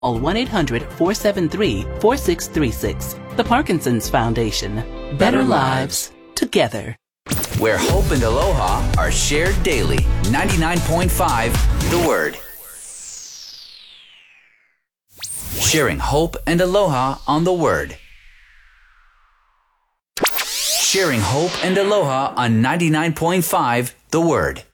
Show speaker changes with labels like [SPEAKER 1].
[SPEAKER 1] Call 1-800-473-4636. The Parkinson's Foundation. Better lives together.
[SPEAKER 2] Where hope and aloha are shared daily. 99.5 The Word. Sharing hope and aloha on The Word. Sharing hope and aloha on 99.5 The Word.